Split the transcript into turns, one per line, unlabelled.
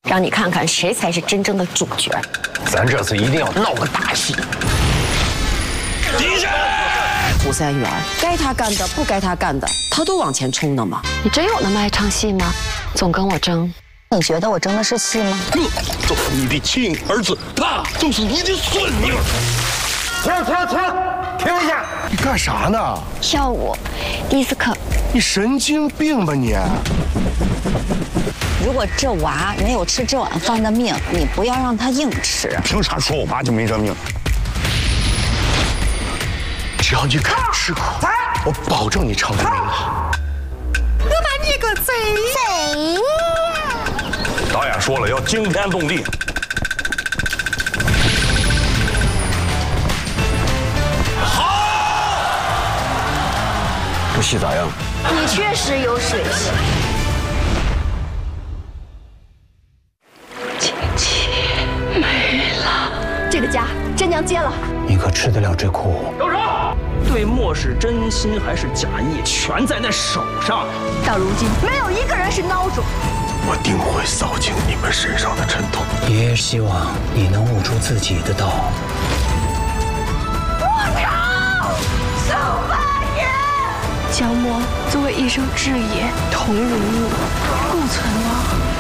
让你看看谁才是真正的主角。
咱这次一定要闹个大戏。敌人！
胡三元，该他干的不该他干的，他都往前冲呢嘛。
你真有那么爱唱戏吗？总跟我争。
你觉得我争的是戏吗？
这就是你的亲儿子，他就是你的孙女。
停一下！
你干啥呢？
跳舞，迪斯科。
你神经病吧你！
如果这娃没有吃这碗饭的命，你不要让他硬吃。
凭啥说我爸就没这命？只要你肯吃苦，我保证你成为名号。
我把你个贼！
导演说了，要惊天动地。好，这戏咋样？
你确实有水性。亲戚没了，这个家真娘接了。
你可吃得了这苦？
住手！对莫是真心还是假意，全在那手上。
到如今，没有一个人是孬种。
我定会扫清你们身上的尘土。
爷爷希望你能悟出自己的道。
手把眼。
江墨作为一生挚友，同如物，共存亡。